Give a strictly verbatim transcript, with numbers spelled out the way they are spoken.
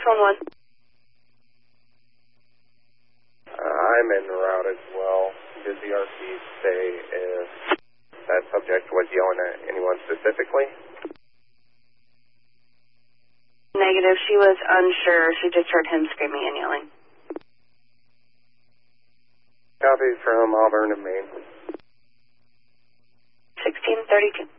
one one. Uh, I'm en route as well. Did the R P say if that subject was yelling at anyone specifically? Negative. She was unsure. She just heard him screaming and yelling. Copy from Auburn and Maine. sixteen thirty-two.